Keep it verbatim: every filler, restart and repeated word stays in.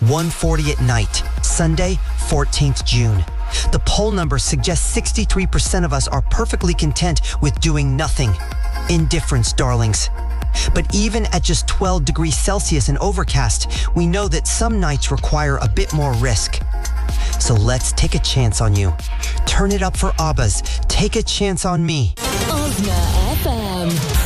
one forty at night, Sunday, fourteenth June. The poll numbers suggest sixty-three percent of us are perfectly content with doing nothing. Indifference, darlings. But even at just twelve degrees Celsius and overcast, we know that some nights require a bit more risk. So let's take a chance on you. Turn it up for ABBA's Take a Chance on Me. Osna F M.